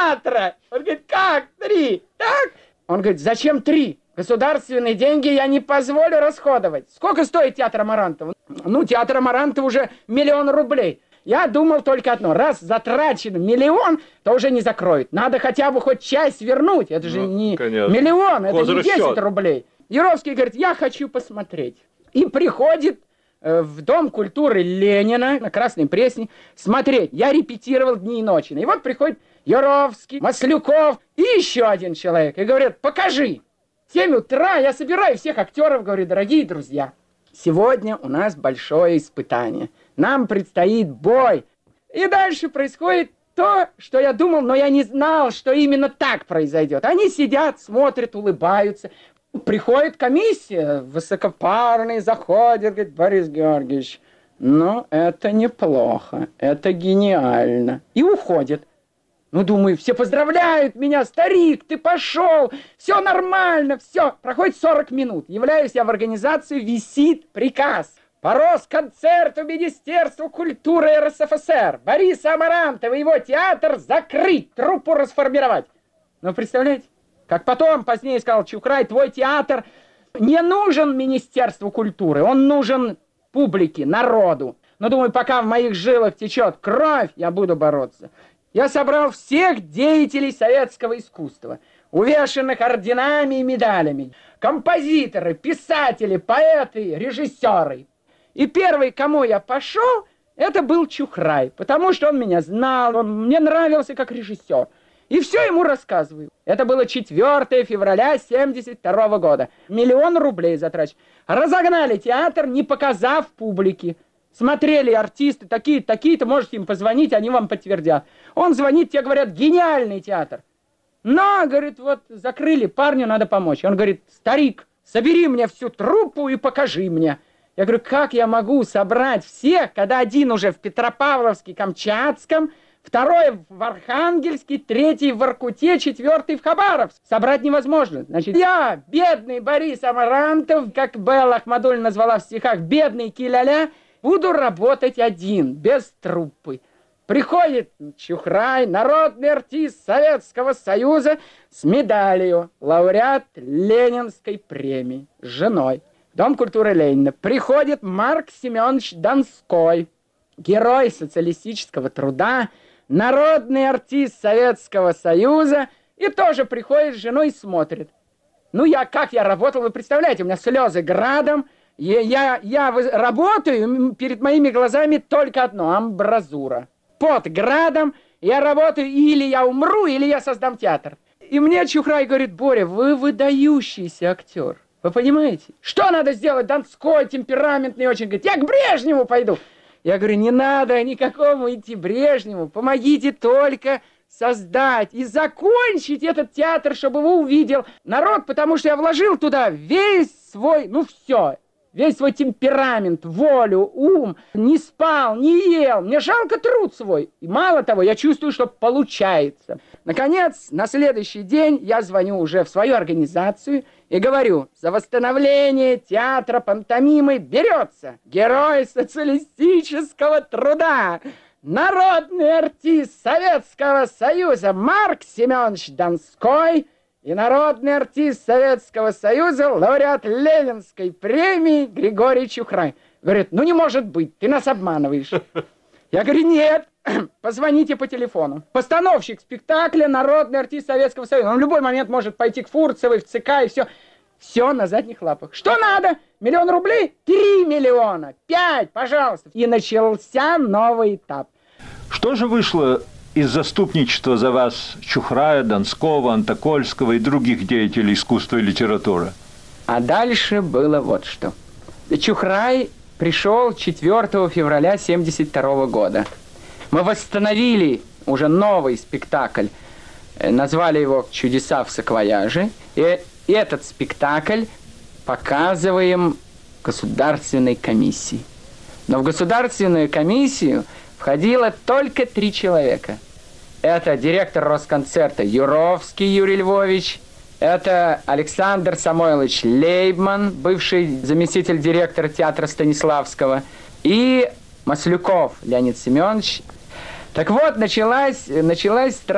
театра. Он говорит, как 3? Так? Он говорит, зачем 3? Государственные деньги я не позволю расходовать. Сколько стоит театр Амарантова? Ну, театр Амарантова уже 1 000 000 рублей. Я думал только одно. Раз затрачен 1 000 000, то уже не закроют. Надо хотя бы хоть часть вернуть. Это же не 1 000 000, это не 10 рублей. Юровский говорит, я хочу посмотреть. И приходит в Дом культуры Ленина на Красной Пресне смотреть. Я репетировал дни и ночи. И вот приходит Юровский, Маслюков и еще один человек. И говорят, покажи. В 7 утра я собираю всех актеров, говорю, дорогие друзья, сегодня у нас большое испытание. Нам предстоит бой. И дальше происходит то, что я думал, но я не знал, что именно так произойдет. Они сидят, смотрят, улыбаются. Приходит комиссия, высокопарный, заходит, говорит, Борис Георгиевич, ну, это неплохо, это гениально. И уходит. Ну, думаю, все поздравляют меня, старик, ты пошел, все нормально, все. Проходит 40 минут, являюсь я в организацию, висит приказ. По Росконцерту Министерства культуры РСФСР Бориса Амарантова и его театр закрыть, труппу расформировать. Ну, представляете? Как потом, позднее сказал Чухрай, твой театр не нужен Министерству культуры, он нужен публике, народу. Но, думаю, пока в моих жилах течет кровь, я буду бороться. Я собрал всех деятелей советского искусства, увешанных орденами и медалями, композиторы, писатели, поэты, режиссеры. И первый, к кому я пошел, это был Чухрай, потому что он меня знал, он мне нравился как режиссер. И все ему рассказываю. Это было 4 февраля 1972 года. 1 000 000 рублей затрачено. Разогнали театр, не показав публике. Смотрели артисты, такие-то, можете им позвонить, они вам подтвердят. Он звонит, те говорят, гениальный театр. Но, говорит, вот закрыли, парню надо помочь. Он говорит, старик, собери мне всю труппу и покажи мне. Я говорю, как я могу собрать всех, когда один уже в Петропавловске-Камчатском, второй в Архангельске, третий в Воркуте, 4 в Хабаровске. Собрать невозможно. Значит, я, бедный Борис Амарантов, как Белла Ахмадуллина назвала в стихах, бедный Киляля, буду работать один, без труппы. Приходит Чухрай, народный артист Советского Союза с медалью, лауреат Ленинской премии, с женой. Дом культуры Ленина. Приходит Марк Семенович Донской, герой социалистического труда, народный артист Советского Союза, и тоже приходит с женой и смотрит. Ну, как я работал, вы представляете, у меня слезы градом, я работаю, перед моими глазами только одно, амбразура. Под градом, я работаю, или я умру, или я создам театр. И мне Чухрай говорит, Боря, вы выдающийся актер. Вы понимаете? Что надо сделать? Донской, темпераментный очень. Говорит, я к Брежневу пойду. Я говорю, не надо никакому идти Брежневу. Помогите только создать и закончить этот театр, чтобы его увидел народ, потому что я вложил туда весь свой, весь свой темперамент, волю, ум. Не спал, не ел. Мне жалко труд свой. И мало того, я чувствую, что получается. Наконец, на следующий день я звоню уже в свою организацию и говорю, за восстановление театра пантомимы берется герой социалистического труда, народный артист Советского Союза Марк Семенович Донской и народный артист Советского Союза, лауреат Ленинской премии Григорий Чухрай. Говорит, ну не может быть, ты нас обманываешь. Я говорю, нет, позвоните по телефону. Постановщик спектакля, народный артист Советского Союза. Он в любой момент может пойти к Фурцевой, в ЦК и все. Все на задних лапах. Что надо? 1 000 000 рублей? 3 миллиона. 5, пожалуйста. И начался новый этап. Что же вышло из заступничества за вас Чухрая, Донского, Антокольского и других деятелей искусства и литературы? А дальше было вот что. Чухрай пришел 4 февраля 1972 года. Мы восстановили уже новый спектакль. Назвали его «Чудеса в саквояже». И этот спектакль показываем государственной комиссии. Но в государственную комиссию входило только 3 человека. Это директор Росконцерта Юровский Юрий Львович, это Александр Самойлович Лейбман, бывший заместитель директора театра Станиславского, и Маслюков Леонид Семенович. Так вот, началась